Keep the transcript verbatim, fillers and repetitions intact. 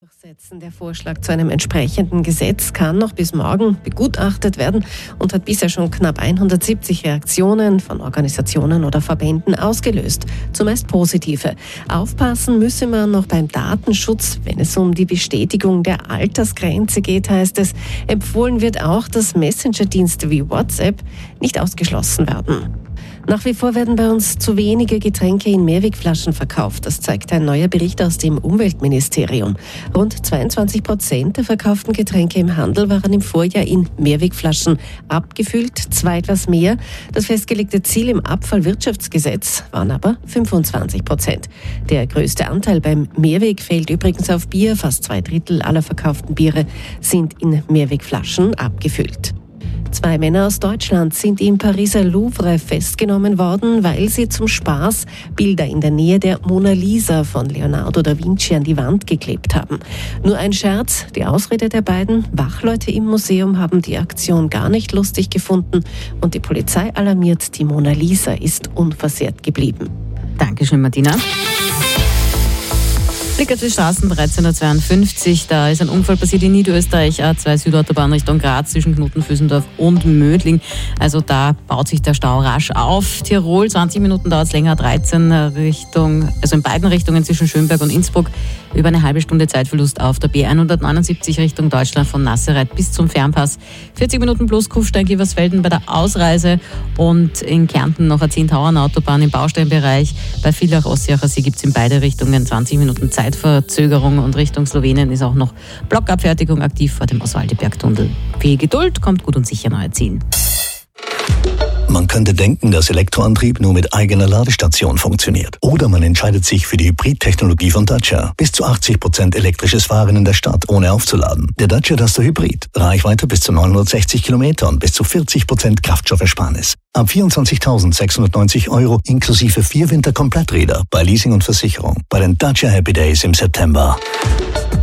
Durchsetzen. Der Vorschlag zu einem entsprechenden Gesetz kann noch bis morgen begutachtet werden und hat bisher schon knapp hundertsiebzig Reaktionen von Organisationen oder Verbänden ausgelöst, zumeist positive. Aufpassen müsse man noch beim Datenschutz, wenn es um die Bestätigung der Altersgrenze geht, heißt es. Empfohlen wird auch, dass Messenger-Dienste wie WhatsApp nicht ausgeschlossen werden. Nach wie vor werden bei uns zu wenige Getränke in Mehrwegflaschen verkauft. Das zeigt ein neuer Bericht aus dem Umweltministerium. Rund zweiundzwanzig Prozent der verkauften Getränke im Handel waren im Vorjahr in Mehrwegflaschen abgefüllt, zwei etwas mehr. Das festgelegte Ziel im Abfallwirtschaftsgesetz waren aber fünfundzwanzig Prozent. Der größte Anteil beim Mehrweg fällt übrigens auf Bier. Fast zwei Drittel aller verkauften Biere sind in Mehrwegflaschen abgefüllt. Zwei Männer aus Deutschland sind im Pariser Louvre festgenommen worden, weil sie zum Spaß Bilder in der Nähe der Mona Lisa von Leonardo da Vinci an die Wand geklebt haben. Nur ein Scherz, die Ausrede der beiden Wachleute im Museum haben die Aktion gar nicht lustig gefunden und die Polizei alarmiert, die Mona Lisa ist unversehrt geblieben. Dankeschön, Martina. Blick auf die Straßen, dreizehn Uhr zweiundfünfzig. Da ist ein Unfall passiert in Niederösterreich, A zwei Südautobahn Richtung Graz zwischen Knotenfüßendorf und Mödling. Also da baut sich der Stau rasch auf. Tirol, zwanzig Minuten dauert es länger, dreizehn Richtung, also in beiden Richtungen zwischen Schönberg und Innsbruck. Über eine halbe Stunde Zeitverlust auf der B hundertneunundsiebzig Richtung Deutschland von Nassereit bis zum Fernpass. vierzig Minuten plus Kufstein-Gieversfelden bei der Ausreise und in Kärnten noch eine zehn-Tauern-Autobahn im Bausteinbereich. Bei Villach-Ossiacher See gibt es in beide Richtungen zwanzig Minuten Zeitverzögerung und Richtung Slowenien ist auch noch Blockabfertigung aktiv vor dem Oswaldiberg-Tunnel. Viel Geduld, kommt gut und sicher neue Ziel. Man könnte denken, dass Elektroantrieb nur mit eigener Ladestation funktioniert. Oder man entscheidet sich für die Hybrid-Technologie von Dacia. Bis zu achtzig Prozent elektrisches Fahren in der Stadt, ohne aufzuladen. Der Dacia Duster Hybrid. Reichweite bis zu neunhundertsechzig Kilometer und bis zu vierzig Prozent Kraftstoffersparnis. Ab vierundzwanzigtausendsechshundertneunzig Euro inklusive vier Winterkompletträder bei Leasing und Versicherung. Bei den Dacia Happy Days im September.